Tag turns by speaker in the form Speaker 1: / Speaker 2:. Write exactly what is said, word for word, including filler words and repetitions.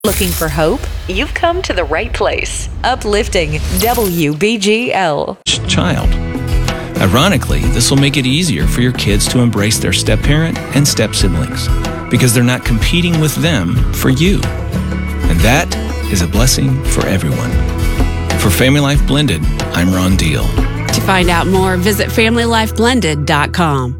Speaker 1: Looking for hope? You've come to the right place. Uplifting W B G L.
Speaker 2: Child. Ironically, this will make it easier for your kids to embrace their step-parent and step-siblings because they're not competing with them for you. And that is a blessing for everyone. For Family Life Blended, I'm Ron Deal.
Speaker 3: To find out more, visit family life blended dot com.